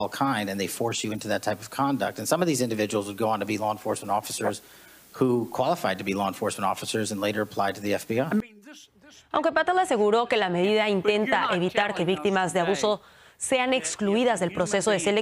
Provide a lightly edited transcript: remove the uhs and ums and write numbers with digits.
all kind, and they force you into that type of conduct. And some of these individuals would go on to be law enforcement officers who qualified to be law enforcement officers and later applied to the FBI. Aunque Patel aseguró que la medida intenta evitar que víctimas de abuso sean excluidas del proceso de selección.